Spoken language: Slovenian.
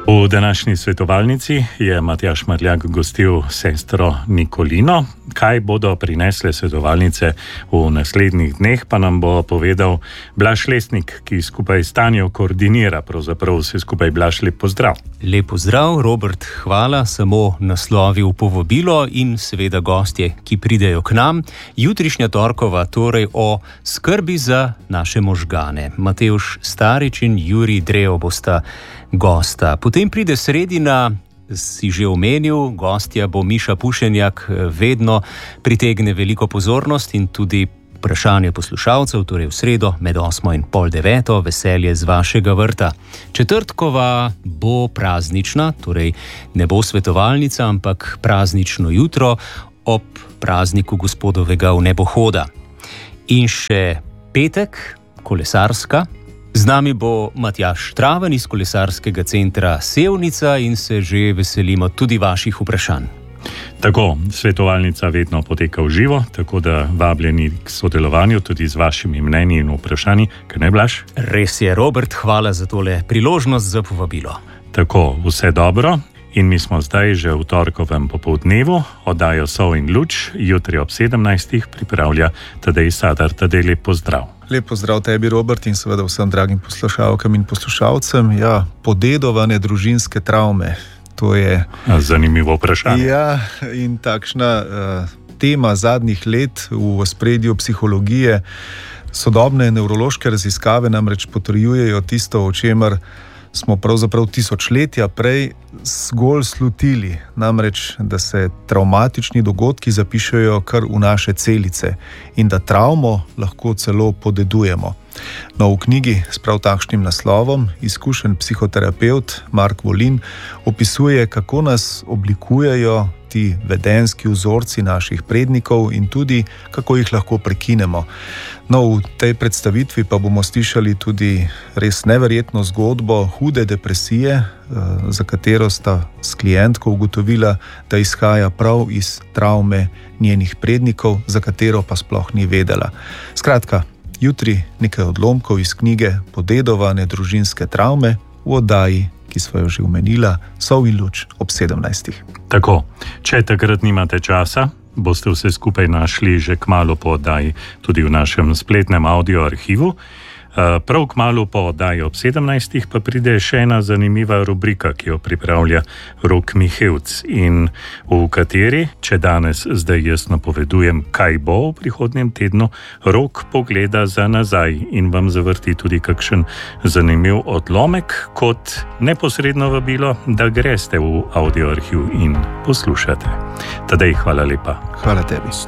V današnji svetovalnici je Matjaž Marljak gostil sestro Nikolino. Kaj bodo prinesle svetovalnice v naslednjih dneh, pa nam bo povedal Blaž Lesnik, ki skupaj s Tanjo koordinira pravzaprav vse skupaj. Blaž, lep pozdrav. Lep pozdrav, Robert, hvala, samo naslovil povabilo in seveda gostje, ki pridejo k nam. Jutrišnja torkova, torej o skrbi za naše možgane. Matevž Starič in Jurij Drev bosta gosta. Potem pride sredina, si že omenil, gostja bo Miša Pušenjak, vedno pritegne veliko pozornost in tudi vprašanje poslušalcev, torej v sredo med 8 in pol 9, veselje z vašega vrta. Četrtkova bo praznična, torej ne bo svetovalnica, ampak praznično jutro ob prazniku Gospodovega vnebohoda. In še petek, kolesarska. Z nami bo Matjaž Traven iz kolesarskega centra Sevnica in se že veselimo tudi vaših vprašanj. Tako, svetovalnica vedno poteka v živo, tako da vabljeni k sodelovanju tudi z vašimi mnenji in vprašanji. Kaj ne, Blaž? Res je, Robert, hvala za tole priložnost za povabilo. Tako, vse dobro. In mi smo zdaj že v torkovem popoldnevu, oddajo Sol in luč, jutri ob 17. pripravlja Tadej Sadar. Tadej, lep pozdrav. Lep pozdrav tebi, Robert, in seveda vsem dragim poslušalkam in poslušalcem. Ja, podedovane družinske travme, to je zanimivo vprašanje. Ja, in takšna tema zadnjih let v ospredju psihologije. Sodobne nevrološke raziskave namreč potrjujejo tisto, o čemer smo pravzaprav tisočletja prej zgolj slutili, namreč, da se travmatični dogodki zapišejo kar v naše celice in da travmo lahko celo podedujemo. No, v knjigi s prav takšnim naslovom izkušen psihoterapevt Mark Volin opisuje, kako nas oblikujejo ti vedenjski vzorci naših prednikov in tudi, kako jih lahko prekinemo. No, v tej predstavitvi pa bomo slišali tudi res neverjetno zgodbo hude depresije, za katero sta s klientko ugotovila, da izhaja prav iz travme njenih prednikov, za katero pa sploh ni vedela. Skratka, jutri nekaj odlomkov iz knjige Podedovane družinske travme v oddaji, ki sva jo že omenila, Sol in luč ob 17. Tako, če takrat nimate časa, boste vse skupaj našli že kmalu po oddaji tudi v našem spletnem audio arhivu. Prav kmalu po oddaji ob 17. pa pride še ena zanimiva rubrika, ki jo pripravlja Rok Mihevc in v kateri, če danes zdaj jaz napovedujem, kaj bo v prihodnjem tednu, Rok pogleda za nazaj in vam zavrti tudi kakšen zanimiv odlomek kot neposredno vabilo, da greste v audio arhiv in poslušate. Tadej, hvala lepa. Hvala tebi.